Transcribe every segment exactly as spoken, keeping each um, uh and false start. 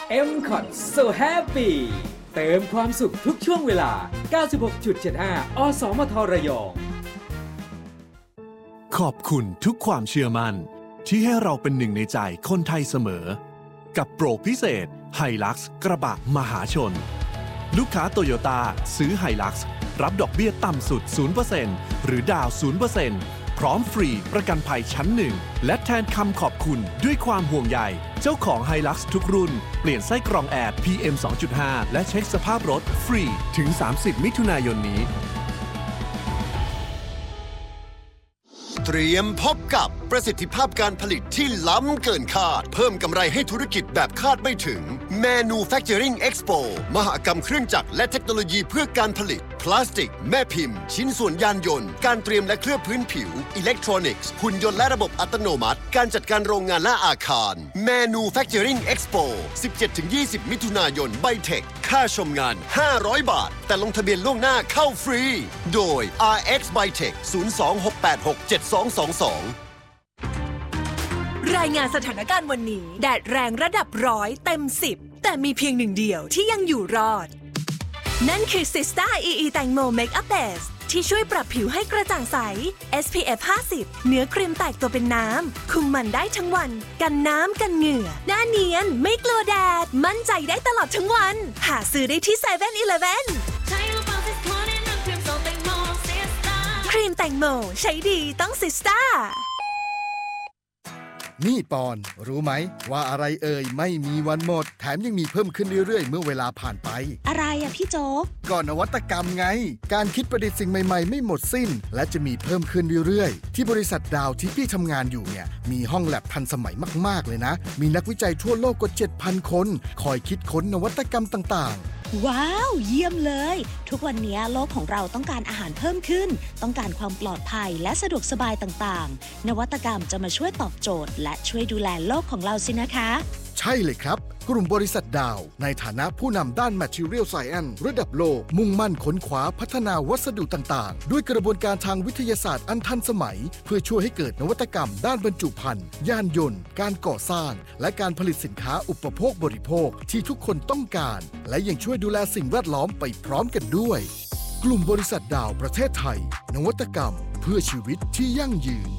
เอ็ม คอท So Happy เติมความสุขทุกช่วงเวลา เก้าสิบหกจุดเจ็ดห้า อสมทระยองขอบคุณทุกความเชื่อมั่นที่ให้เราเป็นหนึ่งในใจคนไทยเสมอกับโปรพิเศษ Hilux กระบะมหาชนลูกค้าโตโยต้าซื้อ Hilux รับดอกเบี้ยต่ำสุด ศูนย์เปอร์เซ็นต์ หรือดาวน์ ศูนย์เปอร์เซ็นต์ พร้อมฟรีประกันภัยชั้นหนึ่งและแทนคำขอบคุณด้วยความห่วงใยเจ้าของ Hilux ทุกรุ่นเปลี่ยนไส้กรองแอร์ พี เอ็ม สองจุดห้า และเช็คสภาพรถฟรีถึง สามสิบ มิถุนายนนี้เตรียมพบกับประสิทธิภาพการผลิตที่ล้ำเกินคาดเพิ่มกำไรให้ธุรกิจแบบคาดไม่ถึง Manufacturing Expo มหกรรมเครื่องจักรและเทคโนโลยีเพื่อการผลิตพลาสติกแม่พิมพ์ชิ้นส่วนยานยนต์การเตรียมและเคลือบพื้นผิวอิเล็กทรอนิกส์หุ่นยนต์และระบบอัตโนมัติการจัดการโรงงานและอาคาร Manufacturing Expo สิบเจ็ดถึงยี่สิบ มิถุนายนไบเทคค่าชมงานห้าร้อยบาทแต่ลงทะเบียนล่วงหน้าเข้าฟรีโดย อาร์ เอ็กซ์ Bytech ศูนย์ สอง หก แปด หก เจ็ด สอง สอง สองรายงานสถานการณ์วันนี้แดดแรงระดับร้อยเต็มสิบแต่มีเพียงหนึ่งเดียวที่ยังอยู่รอดนั่นคือ Sista อี อี แตงโม Makeup Base ที่ช่วยปรับผิวให้กระจ่างใส เอส พี เอฟ ห้าสิบ เนื้อครีมแตกตัวเป็นน้ำคุมมันได้ทั้งวันกันน้ำกันเหงื่อหน้าเนียนไม่กลัวแดดมั่นใจได้ตลอดทั้งวันหาซื้อได้ที่เซเว่น อีเลฟเว่น ครีมแตงโมใช้ดีต้อง Sista นี่ปอนรู้ไหมว่าอะไรเอ่ยไม่มีวันหมดแถมยังมีเพิ่มขึ้นเรื่อยๆเมื่อเวลาผ่านไปอะไรอะพี่โจ๊กก็นวัตกรรมไงการคิดประดิษฐ์สิ่งใหม่ๆไม่หมดสิ้นและจะมีเพิ่มขึ้นเรื่อยๆที่บริษัทดาวที่พี่ทำงานอยู่เนี่ยมีห้องแลบทันสมัยมากๆเลยนะมีนักวิจัยทั่วโลกกว่า เจ็ดพัน คนคอยคิดค้นนวัตกรรมต่างๆว้าวเยี่ยมเลยทุกวันนี้โลกของเราต้องการอาหารเพิ่มขึ้นต้องการความปลอดภัยและสะดวกสบายต่างๆนวัตกรรมจะมาช่วยตอบโจทย์และช่วยดูแลโลกของเราสินะคะใช่เลยครับกลุ่มบริษัทดาวในฐานะผู้นำด้าน Material Science ระดับโลกมุ่งมั่นค้นคว้าพัฒนาวัสดุต่างๆด้วยกระบวนการทางวิทยาศาสตร์อันทันสมัยเพื่อช่วยให้เกิดนวัตกรรมด้านบรรจุภัณฑ์ยานยนต์การก่อสร้างและการผลิตสินค้าอุปโภคบริโภคที่ทุกคนต้องการและยังช่วยดูแลสิ่งแวดล้อมไปพร้อมกันด้วยกลุ่มบริษัทดาวประเทศไทยนวัตกรรมเพื่อชีวิตที่ยั่งยืน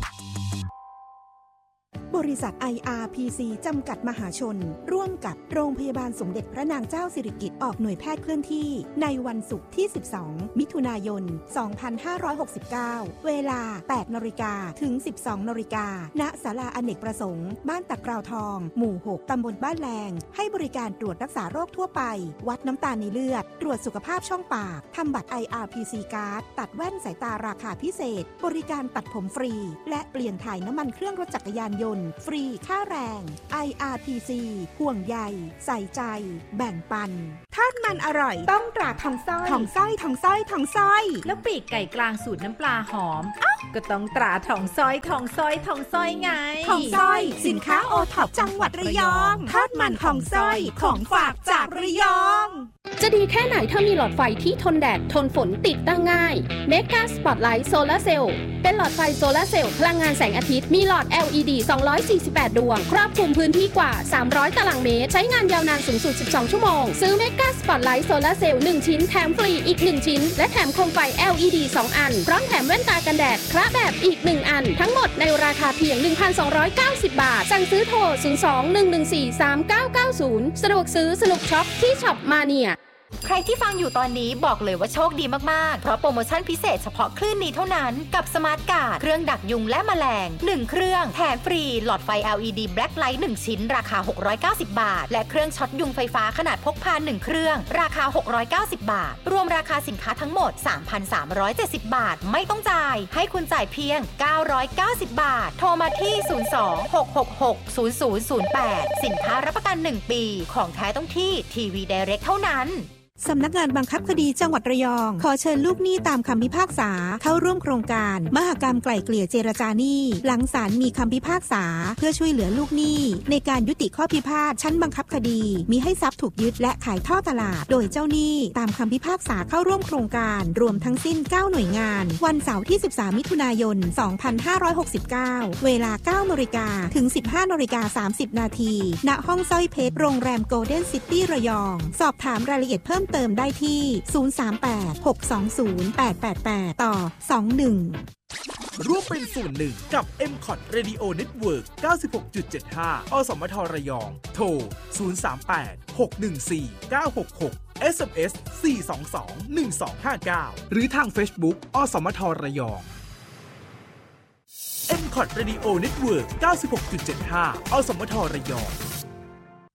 บริษัท ไอ อาร์ พี ซี จำกัดมหาชนร่วมกับโรงพยาบาลสมเด็จพระนางเจ้าสิริกิติ์ออกหน่วยแพทย์เคลื่อนที่ในวันศุกร์ที่ สิบสอง มิถุนายน สองพันห้าร้อยหกสิบเก้า เวลา แปดนาฬิกา ถึง สิบสองนาฬิกา ณ ศาลาอเนกประสงค์ บ้านตะกราวทอง หมู่ หก ตำบลบ้านแลงให้บริการตรวจรักษาโรคทั่วไปวัดน้ำตาลในเลือดตรวจสุขภาพช่องปากทำบัตร ไอ อาร์ พี ซี Card ตัดแว่นสายตาราคาพิเศษบริการตัดผมฟรีและเปลี่ยนถ่ายน้ำมันเครื่องรถจักรยานยนต์ฟรีค่าแรง ไอ อาร์ พี ซี ห่วงใยใส่ใจแบ่งปันทอดมันอร่อยต้องตราทองสร้อยทองสร้อยทองสร้อยทองสร้อยแล้วปีกไก่กลางสูตรน้ำปลาหอมอ้าวก็ต้องตราทองสร้อยทองสร้อยทองสร้อยไงทองสร้อยสินค้าโอท็อปจังหวัดระยองทอดมันทองสร้อยของฝากจากระยองจะดีแค่ไหนถ้ามีหลอดไฟที่ทนแดดทนฝนติดตั้งง่าย Mega Spotlight Solar Cell เป็นหลอดไฟโซลาร์เซลล์พลังงานแสงอาทิตย์มีหลอด แอล อี ดี สองร้อยสี่สิบแปด ดวงครอบคลุมพื้นที่กว่าสามร้อยตารางเมตรใช้งานยาวนานสูงสุดสิบสองชั่วโมงซื้อ Mega Spotlight Solar Cell หนึ่งชิ้นแถมฟรีอีกหนึ่งชิ้นและแถมโคมไฟ แอล อี ดี สองอันพร้อมแถมแว่นตากันแดดคละแบบอีกหนึ่งอันทั้งหมดในราคาเพียง หนึ่งพันสองร้อยเก้าสิบ บาทสั่งซื้อโทรศูนย์ สอง หนึ่ง หนึ่ง สี่ สาม เก้า เก้า ศูนย์สะดวกซื้อสนุกช็อปที่ช็อปมาเนียใครที่ฟังอยู่ตอนนี้บอกเลยว่าโชคดีมากๆเพราะโปรโมชั่นพิเศษเฉพาะคลื่นนี้เท่านั้นกับสมาร์ทการ์ดเครื่องดักยุงและแมลงหนึ่งเครื่องแถมฟรีหลอดไฟ แอล อี ดี Black Light หนึ่งชิ้นราคาหกร้อยเก้าสิบบาทและเครื่องช็อตยุงไฟฟ้าขนาดพกพาหนึ่งเครื่องราคาหกร้อยเก้าสิบบาทรวมราคาสินค้าทั้งหมด สามพันสามร้อยเจ็ดสิบ บาทไม่ต้องจ่ายให้คุณจ่ายเพียงเก้าร้อยเก้าสิบบาทโทรมาที่ศูนย์ สอง หก หก หก ศูนย์ ศูนย์ ศูนย์ แปดสินค้ารับประกันหนึ่งปีของแท้ต้องที่ทีวี Direct เท่านั้นสำนักงานบังคับคดีจังหวัดระยองขอเชิญลูกหนี้ตามคำพิพากษาเข้าร่วมโครงการมหกรรมไกล่เกลี่ยเจรจาหนี้หลังศาลมีคำพิพากษาเพื่อช่วยเหลือลูกหนี้ในการยุติข้อพิพาทชั้นบังคับคดีมิให้ทรัพย์ถูกยึดและขายท่อตลาดโดยเจ้าหนี้ตามคำพิพากษาเข้าร่วมโครงการรวมทั้งสิ้นเก้าหน่วยงานวันเสาร์ที่สิบสามมิถุนายนสองพันห้าร้อยหกสิบเก้าเวลา เก้านาฬิกา ถึง สิบห้านาฬิกาสามสิบนาทีณห้องสร้อยเพชรโรงแรมโกลเด้นซิตี้ระยองสอบถามรายละเอียดเพิ่มเติมได้ที่ศูนย์ สาม แปด หก สอง ศูนย์ แปด แปด แปด ต่อ สอง หนึ่งร่วมเป็นส่วนหนึ่งกับ เอ็ม คอท Radio Network เก้าสิบหกจุดเจ็ดห้า อสมทระยอง โทร ศูนย์ สาม แปด หก หนึ่ง สี่ เก้า หก หก เอส เอ็ม เอส สี่ สอง สอง หนึ่ง สอง ห้า เก้า หรือทาง Facebook อสมทระยอง เอ็ม คอท Radio Network เก้าสิบหกจุดเจ็ดห้า อสมทระยอง